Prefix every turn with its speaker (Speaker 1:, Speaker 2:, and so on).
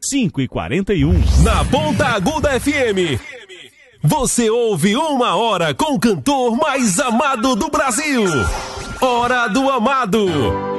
Speaker 1: 5h41.
Speaker 2: Na Ponta Aguda FM, você ouve Uma Hora com o cantor mais amado do Brasil. Hora do Amado.